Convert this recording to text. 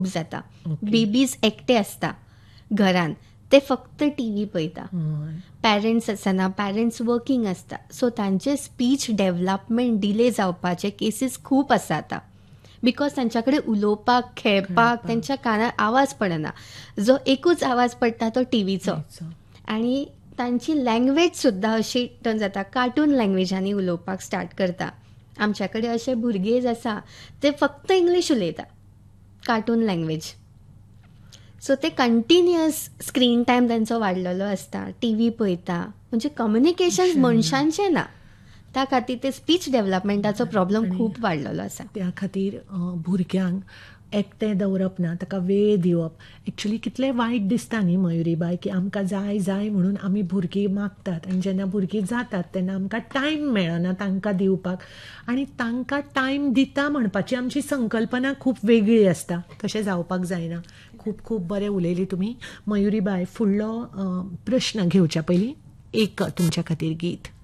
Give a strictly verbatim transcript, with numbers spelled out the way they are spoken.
जाता. Okay. Babies एकटे आसता घरान, ते फक्त टीव्ही पळयता. हय. पॅरंट्स आसना, पॅरंट्स वर्किंग आसता, सो तांचे स्पीच डेव्हलपमेंट डिले जावपाचे केसीस खूब आसा आतां. बिकॉज तांच्या कडेन उलोवपाक, खेळपाक खेळपाक. तांच्या कानार आवाज पडना. जो एकूच आवाज पडटा तो टीव्हीचो. टीव्हीचो. आनी तांची लँग्वेज सुद्दां अशी टर्न जाता, कार्टून लँग्वेजांनी उलोवपाक स्टार्ट करता. आमच्या कडेन अशे भुरगे आसा ते फक्त इंग्लीश उलयता, कार्टून लँग्वेज. सो ते कंटिन्युअस स्क्रीन टायम तांचो वाडलेलो आसता, टीव्ही पळयता, म्हणजे कम्युनिकेशन मनशांचें ना. त्या खातीर ते स्पीच डेव्हलपमेंटाचो प्रॉब्लेम आनी खूब वाडलेलो आसा. त्या खातीर अ, भुरग्यांक एकटें दवरप ना, ताका वेळ दिवप. एक्चुली कितलें वायट दिसता न्ही मयुरीबाई, की आमकां जाय जाय म्हणून आमी भुरगीं मागतात आनी जेन्ना भुरगीं जातात तेन्ना आमकां टायम मेळना तांकां दिवपाक. आनी तांकां टायम दिता म्हणपाची आमची संकल्पना खूब वेगळी आसता. तशें जावपाक जायना. खूब खूब बरें उलयली तुमी. मयुरीबाई, फुडलो अ, प्रश्न घेवच्या पयलीं एक तुमच्या खातीर गीत.